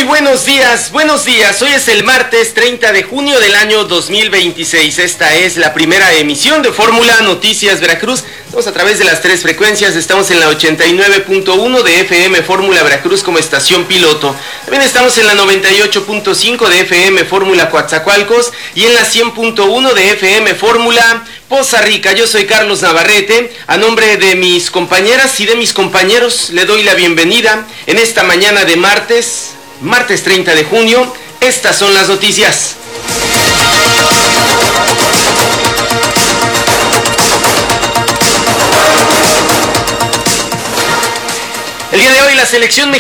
buenos días. Hoy es el martes 30 de junio del año 2026. Esta es la primera emisión de Fórmula Noticias Veracruz. Estamos a través de las tres frecuencias. Estamos en la 89.1 de FM Fórmula Veracruz como estación piloto. También estamos en la 98.5 de FM Fórmula Coatzacoalcos y en la 100.1 de FM Fórmula Poza Rica. Yo soy Carlos Navarrete. A nombre de mis compañeras y de mis compañeros le doy la bienvenida en esta mañana de martes 30 de junio. Estas son las noticias. El día de hoy la selección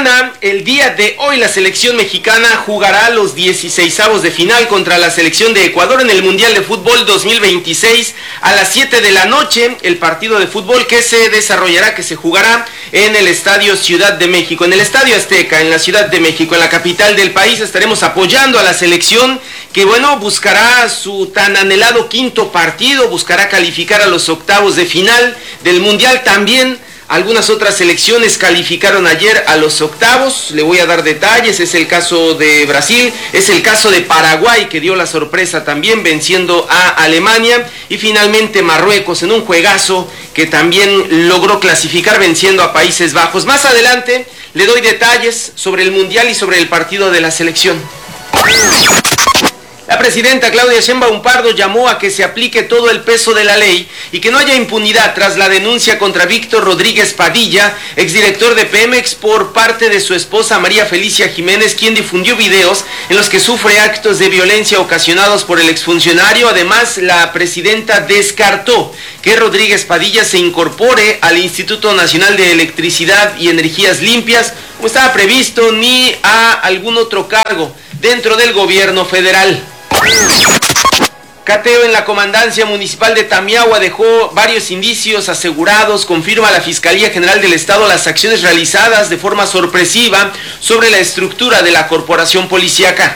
mexicana jugará los 16avos de final contra la selección de Ecuador en el Mundial de Fútbol 2026 a las 7 de la noche. El partido de fútbol que se jugará en el Estadio Ciudad de México, en el Estadio Azteca, en la Ciudad de México, en la capital del país. Estaremos apoyando a la selección que, buscará su tan anhelado quinto partido, buscará calificar a los octavos de final del Mundial. También algunas otras selecciones calificaron ayer a los octavos. Le voy a dar detalles. Es el caso de Brasil, es el caso de Paraguay, que dio la sorpresa también venciendo a Alemania, y finalmente Marruecos en un juegazo que también logró clasificar venciendo a Países Bajos. Más adelante le doy detalles sobre el Mundial y sobre el partido de la selección. La presidenta Claudia Sheinbaum Pardo llamó a que se aplique todo el peso de la ley y que no haya impunidad tras la denuncia contra Víctor Rodríguez Padilla, exdirector de Pemex, por parte de su esposa María Felicia Jiménez, quien difundió videos en los que sufre actos de violencia ocasionados por el exfuncionario. Además, la presidenta descartó que Rodríguez Padilla se incorpore al Instituto Nacional de Electricidad y Energías Limpias, como estaba previsto, ni a algún otro cargo dentro del gobierno federal. Cateo en la comandancia municipal de Tamiahua dejó varios indicios asegurados. Confirma la Fiscalía General del Estado las acciones realizadas de forma sorpresiva sobre la estructura de la corporación policíaca.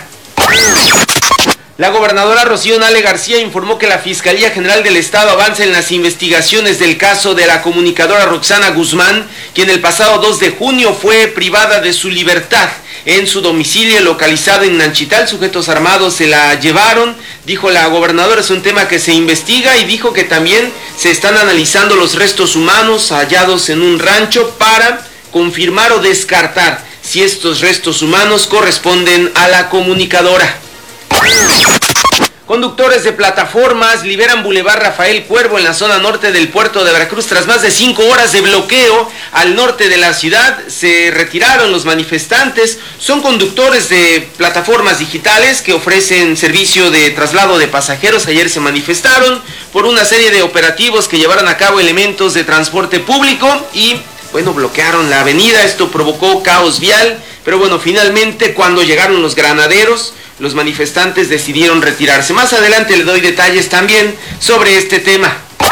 La gobernadora Rocío Nale García informó que la Fiscalía General del Estado avanza en las investigaciones del caso de la comunicadora Roxana Guzmán, quien el pasado 2 de junio fue privada de su libertad en su domicilio localizado en Nanchital. Sujetos armados se la llevaron. Dijo la gobernadora, es un tema que se investiga, y dijo que también se están analizando los restos humanos hallados en un rancho para confirmar o descartar si estos restos humanos corresponden a la comunicadora. Conductores de plataformas liberan Boulevard Rafael Cuervo en la zona norte del puerto de Veracruz. Tras más de 5 horas de bloqueo al norte de la ciudad, se retiraron los manifestantes. Son conductores de plataformas digitales que ofrecen servicio de traslado de pasajeros. Ayer se manifestaron por una serie de operativos que llevaron a cabo elementos de transporte público y, bloquearon la avenida. Esto provocó caos vial, pero finalmente, cuando llegaron los granaderos, los manifestantes decidieron retirarse. Más adelante le doy detalles también sobre este tema.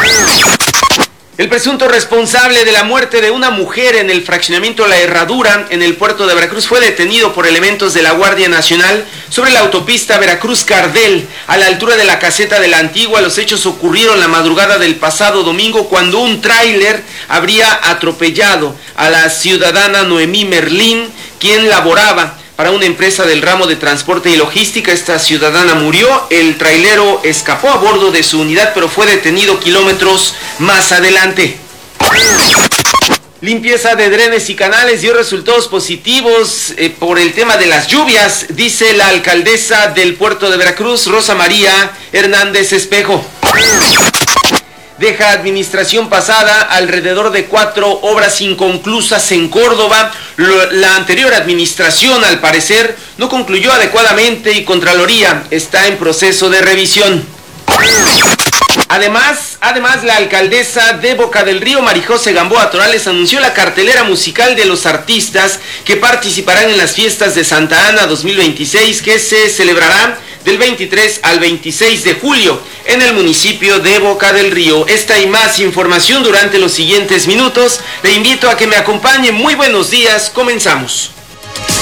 El presunto responsable de la muerte de una mujer en el fraccionamiento La Herradura, en el puerto de Veracruz, fue detenido por elementos de la Guardia Nacional sobre la autopista Veracruz-Cardel, a la altura de la caseta de la Antigua. Los hechos ocurrieron la madrugada del pasado domingo, cuando un tráiler habría atropellado a la ciudadana Noemí Merlín, quien laboraba para una empresa del ramo de transporte y logística. Esta ciudadana murió. El trailero escapó a bordo de su unidad, pero fue detenido kilómetros más adelante. Limpieza de drenes y canales dio resultados positivos por el tema de las lluvias, dice la alcaldesa del puerto de Veracruz, Rosa María Hernández Espejo. Deja administración pasada alrededor de 4 obras inconclusas en Córdoba. La anterior administración, al parecer, no concluyó adecuadamente y Contraloría está en proceso de revisión. Además, la alcaldesa de Boca del Río, Marijose Gamboa Torales, anunció la cartelera musical de los artistas que participarán en las fiestas de Santa Ana 2026, que se celebrará del 23 al 26 de julio en el municipio de Boca del Río. Esta y más información durante los siguientes minutos. Le invito a que me acompañe. Muy buenos días, comenzamos.